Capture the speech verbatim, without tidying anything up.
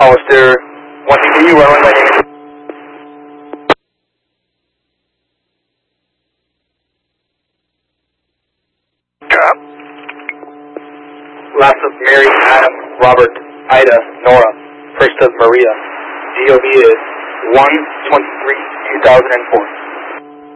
Alistair, one to you, runway landing. Last of Mary, Adam, Robert, Ida, Nora, first of Maria. G O V is one twenty-three two thousand four.